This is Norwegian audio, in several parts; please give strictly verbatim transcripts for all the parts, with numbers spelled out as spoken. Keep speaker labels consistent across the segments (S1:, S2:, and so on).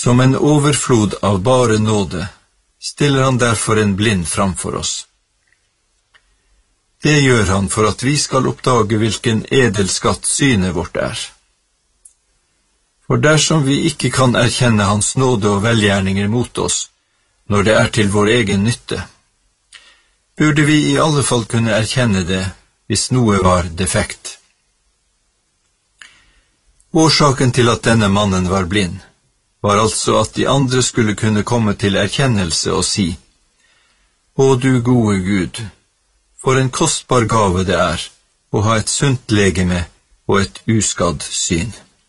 S1: Som en overflod av bare nåde stiller han derfor en blind framfor oss. Det gjør han for at vi skal oppdage hvilken edelskatt synet vårt er. For dersom vi ikke kan erkjenne hans nåde og velgjerninger mot oss, når det er til vår egen nytte, burde vi i alle fall kunne erkjenne det hvis noe var defekt. Årsaken til at denne mannen var blind, var altså at de andre skulle kunne komme til erkjennelse og si: «Å du gode Gud, for en kostbar gave det er å ha et sunt legeme og et uskadd syn.»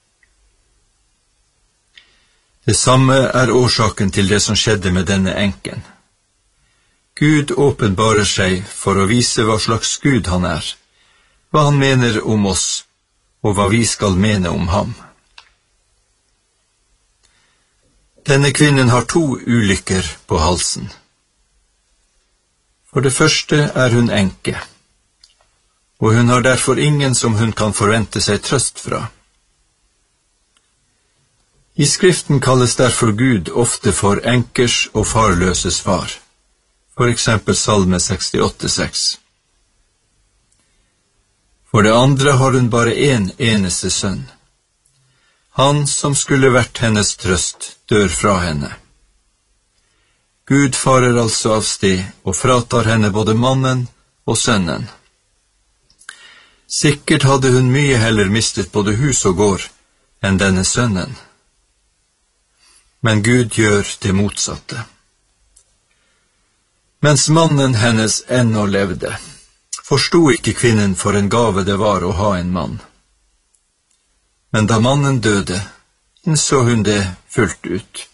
S1: Det samme er årsaken til det som skjedde med denne enken. Gud åpenbarer seg for å vise hva slags Gud han er, hva han mener om oss, og hva vi skal mene om ham. Denne kvinnen har to ulykker på halsen. For det første er hun enke, og hun har derfor ingen som hun kan forvente seg trøst fra. I Skriften kalles derfor Gud ofte for enkers og farløses far, for eksempel Salme sekstiåtte seks. For det andre har hun bare en eneste sønn. Han som skulle vært hennes trøst, dør fra henne. Gud farer altså av sted og fratar henne både mannen og sønnen. Sikkert hadde hun mye heller mistet både hus og gård enn denne sønnen. Men Gud gjør det motsatte. Mens mannen hennes ennå levde, forstod ikke kvinnen for en gave det var å ha en mann. Men da mannen døde, innså hun det fullt ut.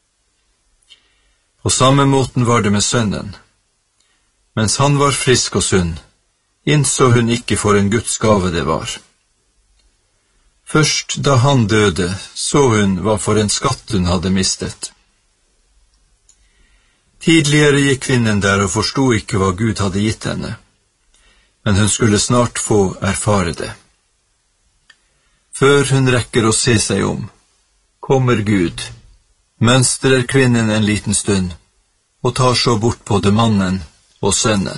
S1: På samme måten var det med sønnen. Mens han var frisk og sunn, innså hun ikke for en Guds gave det var. Først da han døde, så hun hva for en skatt hun hadde mistet. Tidligere gikk kvinnen der og forstod ikke hva Gud hadde gitt henne, men hun skulle snart få erfare det. Før hun rekker å se seg om, kommer Gud, mønstrer kvinnen en liten stund, og tar så bort både mannen og sønnen.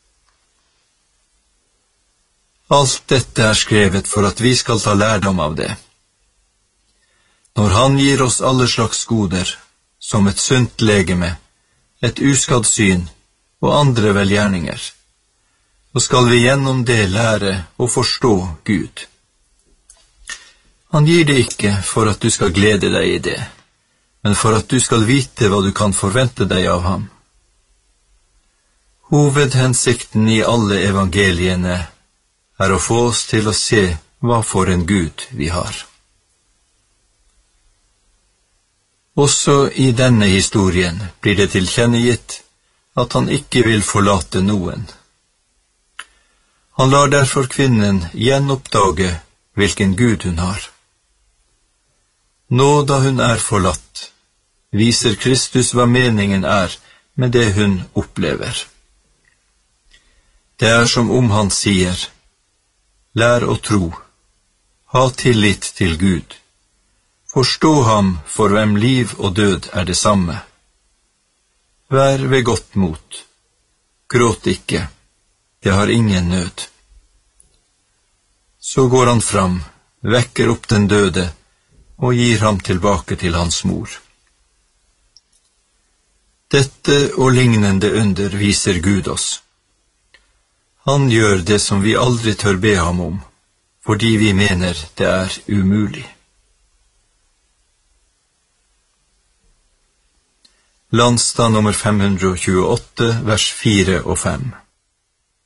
S1: Alt dette er skrevet for at vi skal ta lærdom av det. Når han gir oss alle slags goder, som et sunt legeme, et uskadd syn og andre velgjerninger, så skal vi gjennom det lære å forstå Gud. Han gir det ikke for at du skal glede deg i det, men for at du skal vite hva du kan forvente deg av ham. Hovedhensikten i alle evangeliene er å få oss til å se hva for en Gud vi har. Også i denne historien blir det tilkjennegitt at han ikke vil forlate noen. Han lar derfor kvinnen gjenoppdage hvilken Gud hun har. Nå da hun er forlatt, viser Kristus hva meningen er med det hun opplever. Det er som om han sier: lær å tro, ha tillit til Gud, forstå ham for hvem liv og død er det samme. Vær ved godt mot, gråt ikke, det har ingen nød. Så går han fram, vekker opp den døde, og gir ham tilbake til hans mor. Dette og lignende under viser Gud oss. Han gjør det som vi aldri tør be ham om, fordi vi mener det er umulig. Landstad nummer fem hundre tjueåtte, vers fire og fem.